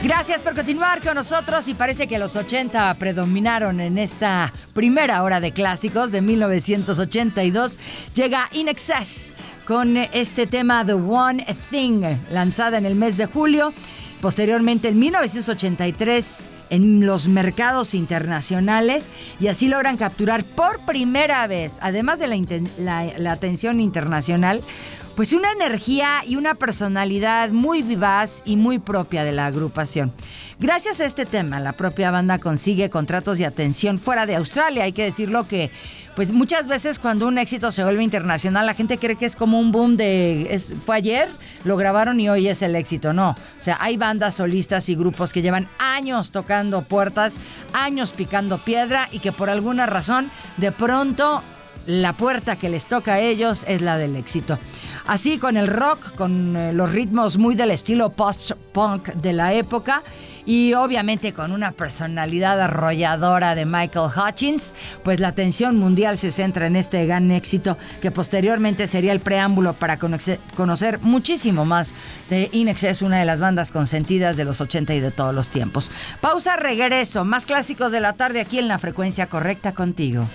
Gracias por continuar con nosotros y parece que los 80 predominaron en esta primera hora de clásicos de 1982. Llega INXS con este tema The One Thing, lanzada en el mes de julio. Posteriormente, en 1983, en los mercados internacionales, y así logran capturar por primera vez, además de la atención internacional, pues una energía y una personalidad muy vivaz y muy propia de la agrupación. Gracias a este tema, la propia banda consigue contratos de atención fuera de Australia. Hay que decirlo que, pues muchas veces cuando un éxito se vuelve internacional, la gente cree que es como un boom fue ayer, lo grabaron y hoy es el éxito. No, o sea, hay bandas solistas y grupos que llevan años tocando puertas, años picando piedra y que por alguna razón, de pronto, la puerta que les toca a ellos es la del éxito. Así con el rock, con los ritmos muy del estilo post-punk de la época y obviamente con una personalidad arrolladora de Michael Hutchence, pues la atención mundial se centra en este gran éxito que posteriormente sería el preámbulo para conocer muchísimo más de INXS, una de las bandas consentidas de los 80 y de todos los tiempos. Pausa, regreso, más clásicos de la tarde aquí en La Frecuencia Correcta contigo.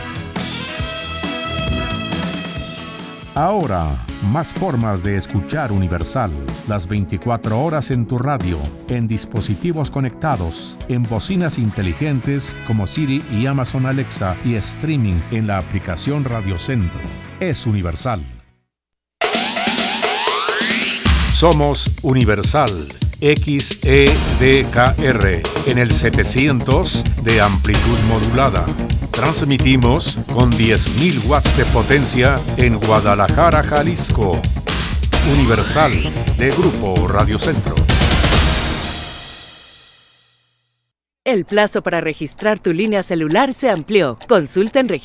Ahora, más formas de escuchar Universal. Las 24 horas en tu radio, en dispositivos conectados, en bocinas inteligentes como Siri y Amazon Alexa y streaming en la aplicación Radio Centro. Es Universal. Somos Universal XEDKR en el 700 de amplitud modulada. Transmitimos con 10.000 watts de potencia en Guadalajara, Jalisco. Universal, de Grupo Radio Centro. El plazo para registrar tu línea celular se amplió. Consulta en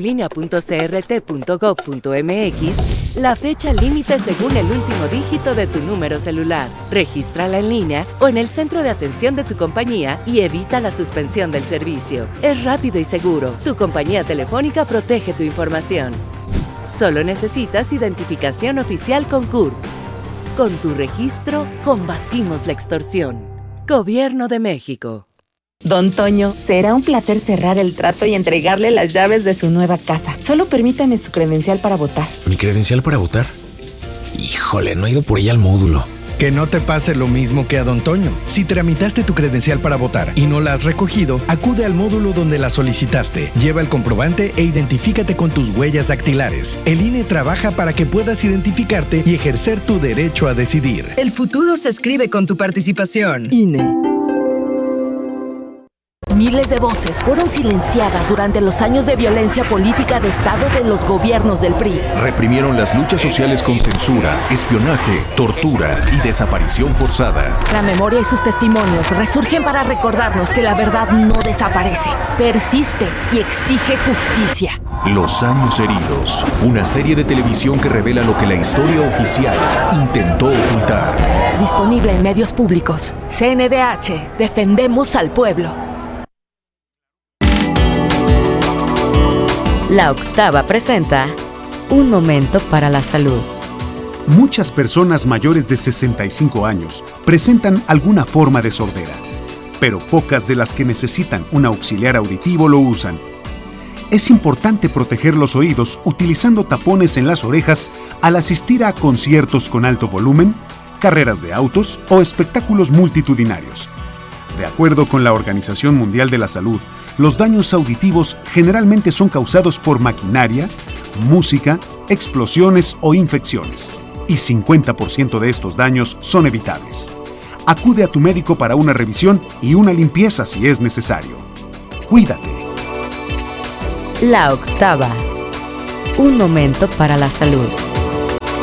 registratulinea.crt.gov.mx la fecha límite según el último dígito de tu número celular. Regístrala en línea o en el centro de atención de tu compañía y evita la suspensión del servicio. Es rápido y seguro. Tu compañía telefónica protege tu información. Solo necesitas identificación oficial con CURP. Con tu registro, combatimos la extorsión. Gobierno de México. Don Toño, será un placer cerrar el trato y entregarle las llaves de su nueva casa. Solo permítame su credencial para votar. ¿Mi credencial para votar? Híjole, no he ido por ella al módulo. Que no te pase lo mismo que a Don Toño. Si tramitaste tu credencial para votar y no la has recogido, acude al módulo donde la solicitaste. Lleva el comprobante e identifícate con tus huellas dactilares. El INE trabaja para que puedas identificarte y ejercer tu derecho a decidir. El futuro se escribe con tu participación. INE. Miles de voces fueron silenciadas durante los años de violencia política de Estado de los gobiernos del PRI. Reprimieron las luchas sociales con censura, espionaje, tortura y desaparición forzada. La memoria y sus testimonios resurgen para recordarnos que la verdad no desaparece, persiste y exige justicia. Los años heridos, una serie de televisión que revela lo que la historia oficial intentó ocultar. Disponible en medios públicos. CNDH, defendemos al pueblo. La Octava presenta Un Momento para la Salud. Muchas personas mayores de 65 años presentan alguna forma de sordera, pero pocas de las que necesitan un auxiliar auditivo lo usan. Es importante proteger los oídos utilizando tapones en las orejas al asistir a conciertos con alto volumen, carreras de autos o espectáculos multitudinarios. De acuerdo con la Organización Mundial de la Salud, los daños auditivos generalmente son causados por maquinaria, música, explosiones o infecciones, y 50% de estos daños son evitables. Acude a tu médico para una revisión y una limpieza si es necesario. Cuídate. La Octava. Un momento para la salud.